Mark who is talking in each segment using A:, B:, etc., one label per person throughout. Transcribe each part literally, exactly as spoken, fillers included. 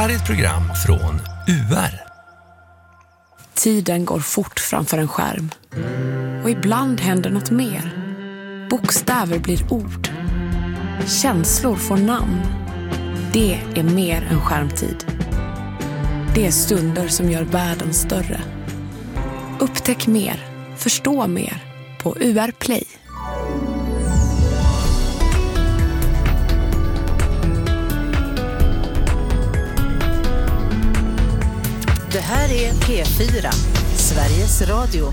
A: här är ett program från U R.
B: Tiden går fort framför en skärm. Och ibland händer något mer. Bokstäver blir ord. Känslor får namn. Det är mer än skärmtid. Det är stunder som gör världen större. Upptäck mer, förstå mer på U R Play.
C: Det här är P fyra, Sveriges Radio.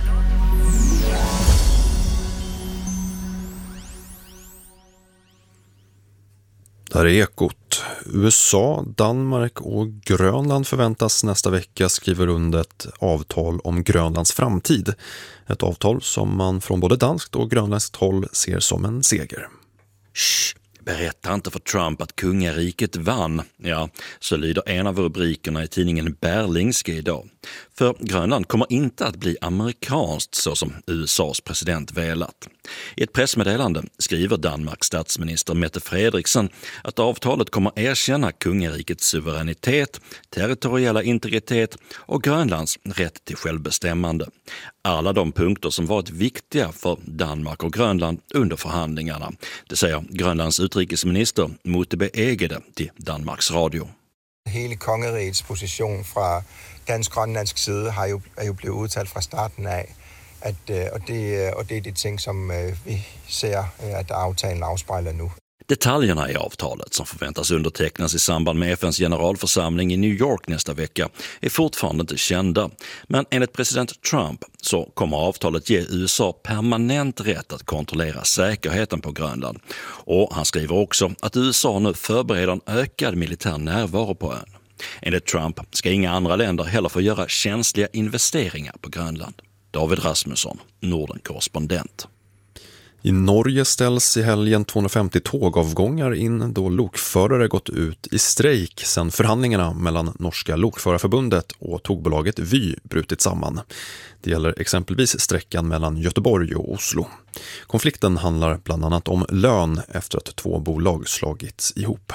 D: Där är Ekot. U S A, Danmark och Grönland förväntas nästa vecka skriva under ett avtal om Grönlands framtid. Ett avtal som man från både danskt och grönländskt håll ser som en seger.
E: Shh, berätta inte för Trump att kungariket vann. Ja, så lyder en av rubrikerna i tidningen Berlingske idag. För Grönland kommer inte att bli amerikanskt så som U S A:s president velat. I ett pressmeddelande skriver Danmarks statsminister Mette Frederiksen att avtalet kommer erkänna kungarikets suveränitet, territoriella integritet och Grönlands rätt till självbestämmande. Alla de punkter som varit viktiga för Danmark och Grönland under förhandlingarna. Det säger Grönlands utrikesminister Motebe Egede till Danmarks Radio.
F: Hele kongerigets position fra dansk-grønlandsk side har jo, er jo blevet udtalt fra starten af, at, og, det, og det er de ting, som vi ser, at aftalen afspejler nu.
E: Detaljerna i avtalet som förväntas undertecknas i samband med F N:s generalförsamling i New York nästa vecka är fortfarande inte kända. Men enligt president Trump så kommer avtalet ge U S A permanent rätt att kontrollera säkerheten på Grönland. Och han skriver också att U S A nu förbereder en ökad militär närvaro på ön. Enligt Trump ska inga andra länder heller få göra känsliga investeringar på Grönland. David Rasmusson, Norden-korrespondent.
D: I Norge ställs i helgen tvåhundrafemtio tågavgångar in då lokförare gått ut i strejk sedan förhandlingarna mellan Norska lokförarförbundet och tågbolaget Vy brutit samman. Det gäller exempelvis sträckan mellan Göteborg och Oslo. Konflikten handlar bland annat om lön efter att två bolag slagits ihop.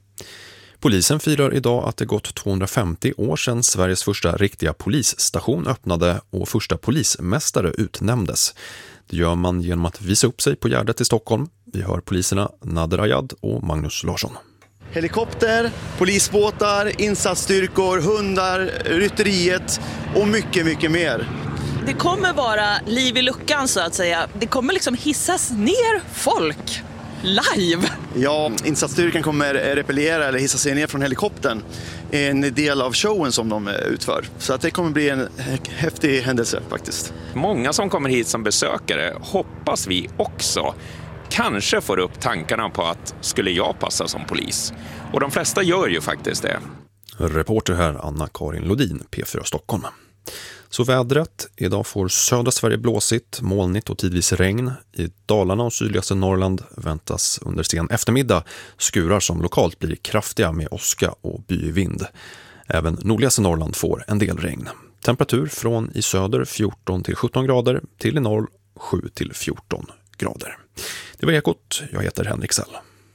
D: Polisen firar idag att det gått tvåhundrafemtio år sedan Sveriges första riktiga polisstation öppnade och första polismästare utnämndes. Det gör man genom att visa upp sig på Gärdet i Stockholm. Vi hör poliserna Nader Ayad och Magnus Larsson.
G: Helikopter, polisbåtar, insatsstyrkor, hundar, rytteriet och mycket, mycket mer.
H: Det kommer vara liv i luckan så att säga. Det kommer liksom hissas ner folk live.
G: Ja, insatsstyrkan kommer repellera eller hissa sig ner från helikoptern. En del av showen som de utför. Så att det kommer bli en häftig händelse faktiskt.
I: Många som kommer hit som besökare hoppas vi också kanske får upp tankarna på att skulle jag passa som polis. Och de flesta gör ju faktiskt det.
D: Reporter här Anna-Karin Lodin, P fyra Stockholm. Så vädret, idag får södra Sverige blåsigt, molnigt och tidvis regn. I Dalarna och sydligaste Norrland väntas under sen eftermiddag skurar som lokalt blir kraftiga med åska och byvind. Även nordligaste Norrland får en del regn. Temperatur från i söder fjorton till sjutton grader till i norr sju till fjorton grader. Det var Ekot, jag heter Henrik Sell.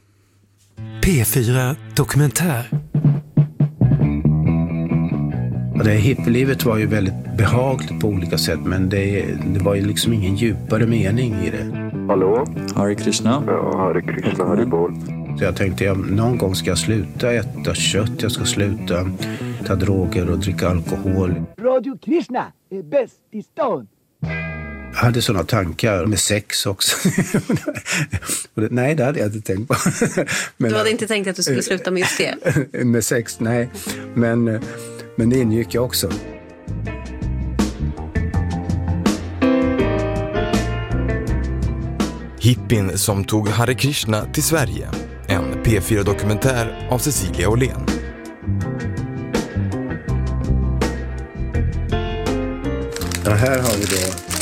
A: P fyra Dokumentär.
J: Det hippielivet var ju väldigt behagligt på olika sätt, men det, det var ju liksom ingen djupare mening i det.
K: Hallå?
L: Hare Krishna.
K: Ja, Hare Krishna, Hare Bol.
J: Så jag tänkte, jag, någon gång ska jag sluta äta kött, jag ska sluta ta droger och dricka alkohol.
M: Radio Krishna är bäst i stan.
J: Jag hade sådana tankar med sex också. Nej, det hade jag inte tänkt på.
C: Men, du hade inte tänkt att du skulle sluta med just det?
J: Med sex, nej. Men... Men det ingick jag också.
A: Hippin som tog Hare Krishna till Sverige. En P fyra-dokumentär av Cecilia Åhlén.
J: Ja, här har vi då